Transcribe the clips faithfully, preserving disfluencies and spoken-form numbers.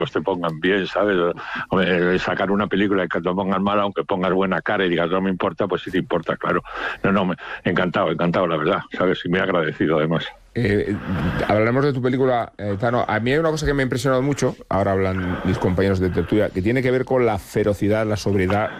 te pongan bien, ¿sabes? Hombre, sacar una película y que te pongan mal, aunque pongas buena cara y digas no me importa, pues sí te importa, claro. No, no, me, encantado, encantado, la verdad, ¿sabes? Y muy agradecido, además. Eh, hablaremos de tu película, eh, Tano. A mí hay una cosa que me ha impresionado mucho, ahora hablan mis compañeros de tertulia, que tiene que ver con la ferocidad, la sobriedad,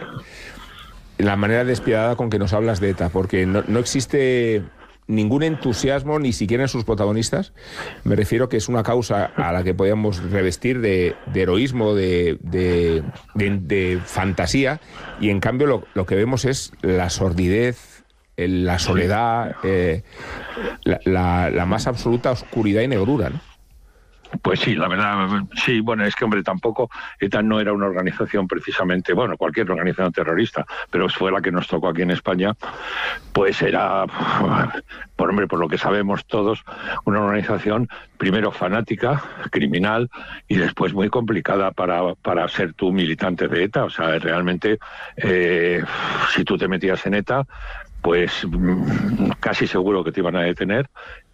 la manera despiadada con que nos hablas de ETA, porque no, no existe ningún entusiasmo, ni siquiera en sus protagonistas. Me refiero que es una causa a la que podíamos revestir de, de heroísmo, de, de, de, de fantasía, y en cambio lo, lo que vemos es la sordidez, la soledad, eh, la, la, la más absoluta oscuridad y negrura, ¿no? Pues sí, la verdad, sí, bueno, es que, hombre, tampoco ETA no era una organización precisamente, bueno, cualquier organización terrorista, pero fue la que nos tocó aquí en España, pues era, por hombre, por lo que sabemos todos, una organización primero fanática, criminal, y después muy complicada para, para ser tú militante de ETA. O sea, realmente, eh, si tú te metías en ETA, pues casi seguro que te iban a detener.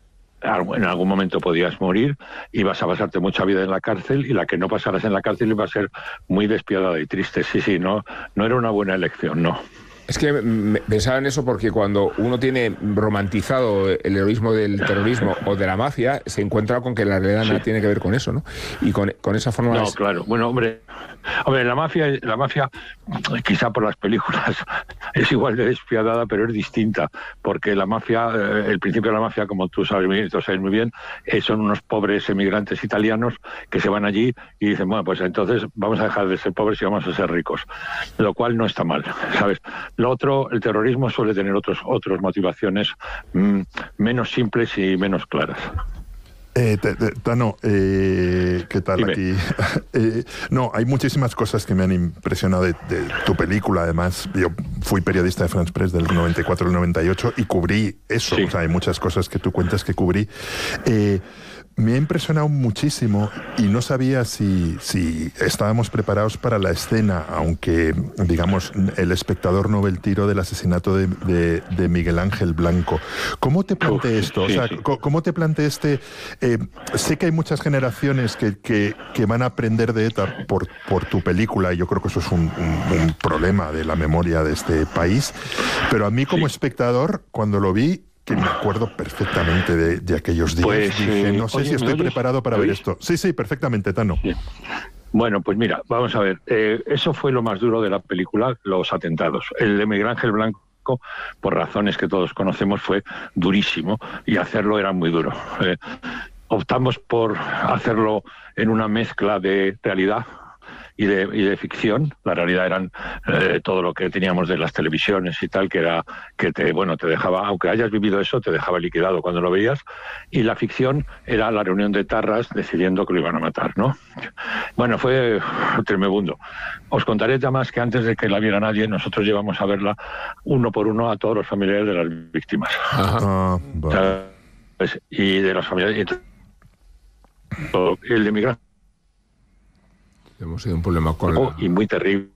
En algún momento podías morir, ibas a pasarte mucha vida en la cárcel, y la que no pasaras en la cárcel iba a ser muy despiadada y triste. Sí, sí, no, no era una buena elección, no. Es que pensaba en eso porque cuando uno tiene romantizado el heroísmo del terrorismo o de la mafia, se encuentra con que la realidad sí. nada tiene que ver con eso, ¿no? Y con, con esa forma... No, es... claro. Bueno, hombre, hombre, la mafia, la mafia, quizá por las películas, es igual de despiadada, pero es distinta, porque la mafia, el principio de la mafia, como tú sabes muy bien, tú sabes muy bien, son unos pobres emigrantes italianos que se van allí y dicen, bueno, pues entonces vamos a dejar de ser pobres y vamos a ser ricos, lo cual no está mal, ¿sabes? Lo otro, el terrorismo suele tener otros otras motivaciones mmm, menos simples y menos claras. Eh, Tano, eh, ¿qué tal Dime. aquí? eh, no, hay muchísimas cosas que me han impresionado de, de tu película. Además, yo fui periodista de France Press del noventa y cuatro al noventa y ocho y cubrí eso. Sí. O sea, hay muchas cosas que tú cuentas que cubrí. Eh, me ha impresionado muchísimo y no sabía si, si estábamos preparados para la escena, aunque, digamos, el espectador no ve el tiro del asesinato de, de, de Miguel Ángel Blanco. ¿Cómo te planteé esto? O sea, sí, sí. ¿cómo te planteé este...? Eh, sé que hay muchas generaciones que, que, que van a aprender de ETA por, por tu película, y yo creo que eso es un, un, un problema de la memoria de este país, pero a mí como sí. espectador, cuando lo vi, que me acuerdo perfectamente de, de aquellos días. Pues, Dije, no eh, sé oye, si estoy preparado para ver ¿oís? esto. Sí, sí, perfectamente, Tano. Sí. Bueno, pues mira, vamos a ver. Eh, eso fue lo más duro de la película, los atentados. El de Miguel Ángel Blanco, por razones que todos conocemos, fue durísimo, y hacerlo era muy duro. Eh, optamos por hacerlo en una mezcla de realidad y de, y de ficción. La realidad eran eh, todo lo que teníamos de las televisiones y tal, que era que te bueno te dejaba, aunque hayas vivido eso, te dejaba liquidado cuando lo veías, y la ficción era la reunión de tarras decidiendo que lo iban a matar, ¿no? Bueno, fue tremebundo. Os contaré ya más que antes de que la viera nadie, nosotros llevamos a verla uno por uno a todos los familiares de las víctimas. Ah, vale. ¿Sabes? Y de los familiares, y el de migración. Hemos tenido un problema con la... Y muy terrible.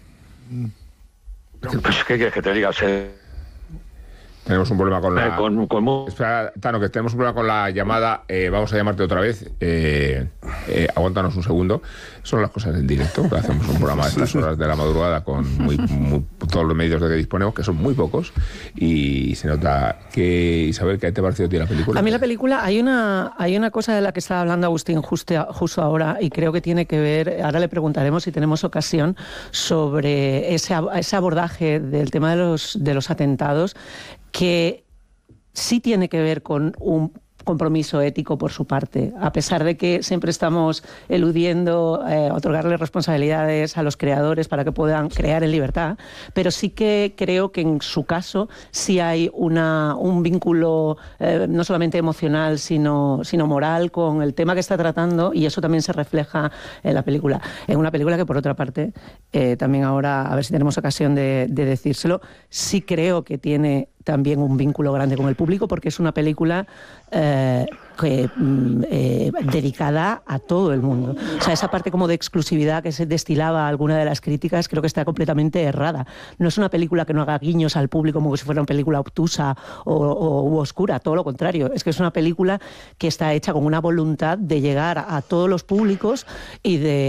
Pues, ¿qué quieres que te diga? Se... Tenemos un problema con la... Eh, con, con... Espera, Tano, que tenemos un problema con la llamada. Eh, vamos a llamarte otra vez. Eh, eh, aguántanos un segundo. Son las cosas del directo, que hacemos un programa a estas horas de la madrugada con muy, muy, todos los medios de que disponemos, que son muy pocos, y se nota que... Isabel, ¿qué te ha parecido a ti la película? A mí la película, hay una, hay una cosa de la que estaba hablando Agustín justo, justo ahora, y creo que tiene que ver, ahora le preguntaremos si tenemos ocasión, sobre ese, ese abordaje del tema de los, de los atentados, que sí tiene que ver con un compromiso ético por su parte, a pesar de que siempre estamos eludiendo eh, otorgarle responsabilidades a los creadores para que puedan crear en libertad, pero sí que creo que en su caso sí hay una, un vínculo eh, no solamente emocional, sino, sino moral con el tema que está tratando, y eso también se refleja en la película. En una película que, por otra parte, eh, también ahora, a ver si tenemos ocasión de, de decírselo, sí creo que tiene también un vínculo grande con el público, porque es una película eh, que, eh, dedicada a todo el mundo. O sea, esa parte como de exclusividad que se destilaba alguna de las críticas, creo que está completamente errada. No es una película que no haga guiños al público como si fuera una película obtusa o, o u oscura, todo lo contrario. Es que es una película que está hecha con una voluntad de llegar a todos los públicos y de